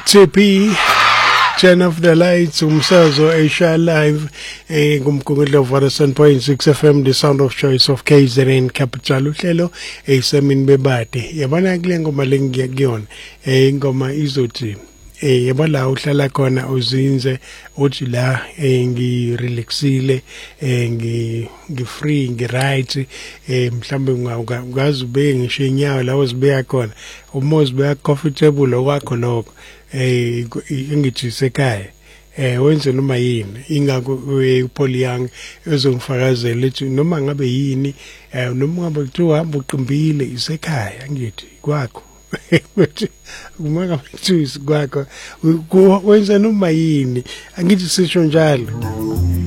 TP Turn Off the Lights umsakazo Asia Live ngumgungudlo of 107.6 FM the sound of choice of KZN capital uhlelo esemini bebade yabona kule ngoma lengiyakuyona ingoma izothi yabala uhlala khona uzinze uthi la ngirelaxile ngifree ngiright mhlambe ungazi ube ngisho inyawo la uzibeka khona umozi beka comfortable okwakho lokho ngithi sekhaya wenze noma yini ingako uPaul Young ezongifakazela ethi noma ngabe yini noma ngabe kuthiwa hamba uqimbile isekhaya ngithi kwakho uma ngabe kuthiwa kwakho wenza noma yini angithi sisho njalo.